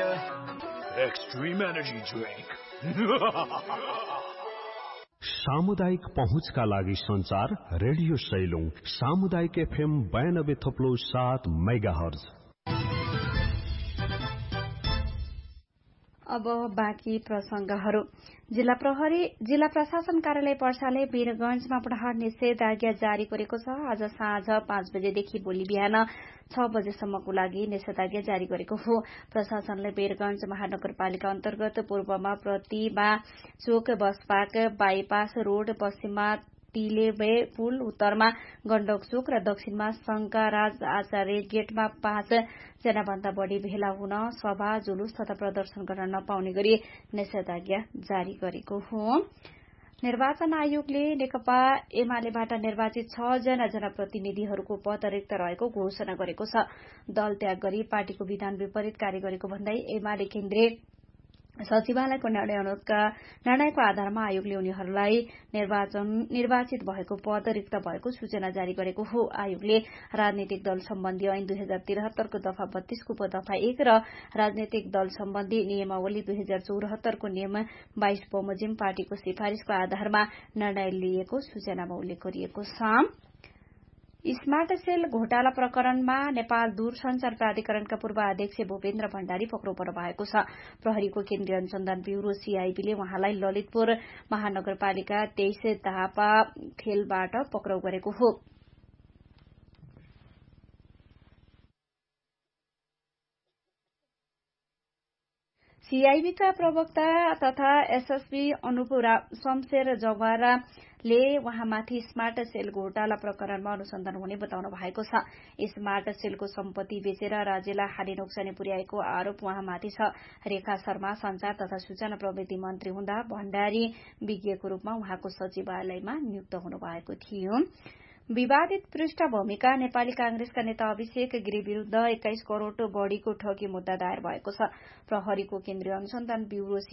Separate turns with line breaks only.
Extreme Energy Drink.
सामुदायिक पहुँचका लागि संचार रेडियो सैलुङ सामुदायिक FM 92.7 मेगाहर्ज।
अब बाँकी प्रसंगहरू। जिल्ला प्रशासन कार्यालय पर्साले वीरगंजमा प्रहार निषेधाज्ञा जारी गरेको छ। आज साँझ 5 बजेदेखि भोलि बिहान 6 बजेसम्मको लागि निषेधाज्ञा जारी गरेको हो। प्रशासनले वीरगंज महानगरपालिका अन्तर्गत पूर्वमा प्रतिमा चोक बसपाक बाईपास रोड, पश्चिममा तिलेबे पुल, उत्तरमा गण्डक चोक र दक्षिणमा शंकराज आचार्य गेटमा 5 जनाभन्दा बढ़ी भेला हुन, सभा, जुलुस तथा प्रदर्शन गर्न नपाउने गरी निषेधाज्ञा जारी गरेको हो। निर्वाचन आयोगले नेकपा एमालेबाट निर्वाचित 6 जना जनप्रतिनिधिहरूको पद रिक्त रहेको घोषणा गरेको छ। दल त्याग गरी पार्टीको विधान विपरीत कार्य गरेको भन्दै एमाले केन्द्रीय सचिवालयको निर्णयको आधारमा आयोगले उनीहरूलाई निर्वाचित भएको पद रिक्त भएको सूचना जारी गरेको हो। आयोगले राजनीतिक दल सम्बन्धी ऐन 2073 को दफा 32 को उपदफा 1 र राजनीतिक दल सम्बन्धी नियमावली 2074 को नियम 22 बमोजिम पार्टीको सिफारिशको आधारमा निर्णय लिएको सूचनामा उल्लेख गरिएको छ। स्मार्ट सेल घोटाला प्रकरणमा नेपाल दूरसञ्चार प्राधिकरणका पूर्व अध्यक्ष भूपेन्द्र भण्डारी पक्राउ पर्नु भएको छ। प्रहरीको केन्द्रीय अनुसन्धान ब्यूरो सीआईबीले उहाँलाई ललितपुर महानगरपालिका 23 दापा खेलबाट पक्राउ गरेको हो। सीआईबीका प्रवक्ता तथा एसएसपी अनुप शमशेर जवाराले उहाँमाथि स्मार्ट सेल घोटाला प्रकरणमा अनुसन्धान हुने बताउनु भएको छ। स्मार्ट सेलको सम्पत्ति बेचेर राज्यलाई हानि नोक्सानी पुर्याएको आरोप उहाँमाथि छ। रेखा शर्मा संचार तथा सूचना प्रविधि मन्त्री हुँदा भण्डारी विज्ञको रूपमा उहाँको सचिवालयमा नियुक्त हुनुभएको थियो। विवादित पृष्ठभूमिका नेपाली कांग्रेसका नेता अभिषेक गिरी विरूद्ध 21 करोड़ बढ़ीको ठगी मुद्दा दायर भएको छ। प्रहरीको केन्द्रीय अनुसन्धान ब्यूरो